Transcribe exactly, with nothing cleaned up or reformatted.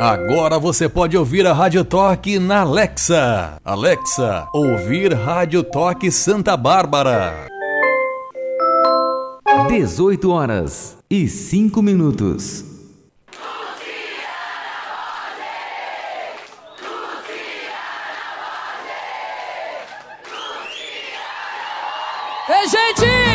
Agora você pode ouvir a Rádio Toque na Alexa. Alexa, ouvir Rádio Toque Santa Bárbara. dezoito horas e cinco minutos. Ei, gente!